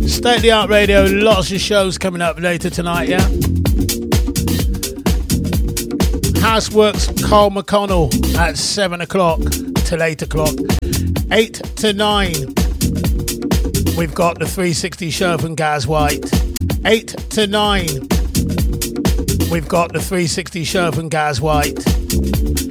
State of the Art Radio, lots of shows coming up later tonight, yeah? Houseworks Carl McConnell at 7 o'clock till 8 o'clock. 8 to 9, we've got the 360 show from Gaz White. 8 to 9, we've got the 360 show from Gaz White.